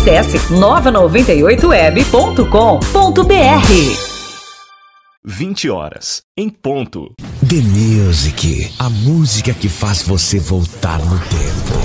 Acesse nova98web.com.br. 20 horas, em ponto. The Music, a música que faz você voltar no tempo.